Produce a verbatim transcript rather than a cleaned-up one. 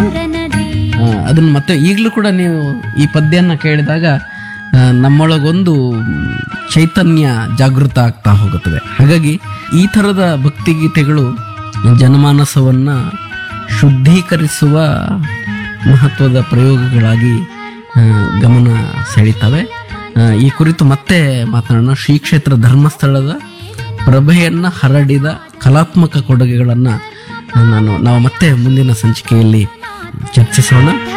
ಆ, ಅದನ್ನ ಮತ್ತೆ ಈಗಲೂ ಕೂಡ ನೀವು ಈ ಪದ್ಯನ ಕೇಳಿದಾಗ ಆ, ನಮ್ಮೊಳಗೊಂದು ಚೈತನ್ಯ ಜಾಗೃತ ಆಗ್ತಾ ಹೋಗುತ್ತದೆ. ಹಾಗಾಗಿ ಈ ಥರದ ಭಕ್ತಿಗೀತೆಗಳು ಜನಮಾನಸವನ್ನ ಶುದ್ಧೀಕರಿಸುವ ಮಹತ್ವದ ಪ್ರಯೋಗಗಳಾಗಿ ಆ, ಗಮನ ಸೆಳೀತವೆ. ಆ, ಈ ಕುರಿತು ಮತ್ತೆ ಮಾತನಾಡೋಣ. ಶ್ರೀ ಕ್ಷೇತ್ರ ಧರ್ಮಸ್ಥಳದ ಪ್ರಭೆಯನ್ನ ಹರಡಿದ ಕಲಾತ್ಮಕ ಕೊಡುಗೆಗಳನ್ನ ನಾನು ನಾವು ಮತ್ತೆ ಮುಂದಿನ ಸಂಚಿಕೆಯಲ್ಲಿ ಚರ್ಚಿಸೋಣ.